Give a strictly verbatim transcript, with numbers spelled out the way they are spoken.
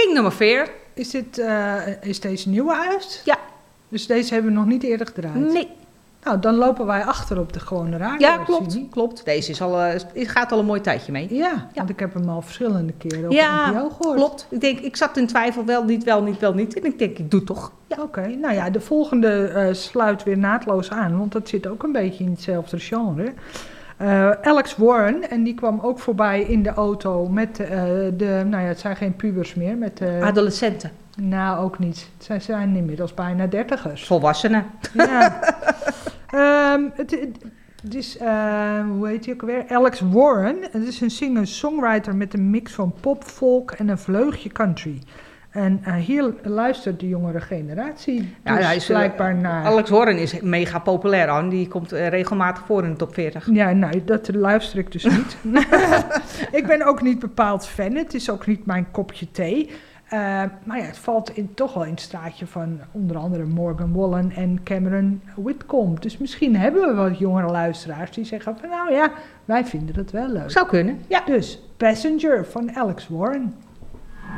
King nummer vier. Is, dit, uh, is deze nieuwe uit? Ja. Dus deze hebben we nog niet eerder gedraaid? Nee. Nou, dan lopen wij achter op de gewone radio. Ja, klopt. klopt. Deze is al, uh, gaat al een mooi tijdje mee. Ja, ja, want ik heb hem al verschillende keren op ja, N P O gehoord. Klopt. Ik denk, ik zat in twijfel, wel niet, wel niet, wel niet. En ik denk, ik doe het toch. Ja. Oké, okay. Nou ja, de volgende uh, sluit weer naadloos aan, want dat zit ook een beetje in hetzelfde genre. Uh, Alex Warren, en die kwam ook voorbij in de auto met uh, de, nou ja, het zijn geen pubers meer. Met, uh, adolescenten. Nou, ook niet. Zij zijn inmiddels bijna dertigers. Volwassenen. Ja. um, het, het is, uh, hoe heet hij ook alweer? Alex Warren. Het is een singer-songwriter met een mix van pop, folk en een vleugje country. En uh, hier luistert de jongere generatie dus ja, hij is, blijkbaar uh, naar... Alex Warren is mega populair, aan. Die komt uh, regelmatig voor in de top veertig. Ja, nou, dat luister ik dus niet. Ik ben ook niet bepaald fan. Het is ook niet mijn kopje thee. Uh, maar ja, het valt in, toch wel in het straatje van onder andere Morgan Wallen en Cameron Whitcomb. Dus misschien hebben we wat jongere luisteraars die zeggen van nou ja, wij vinden het wel leuk. Zou kunnen, ja. Dus Passenger van Alex Warren.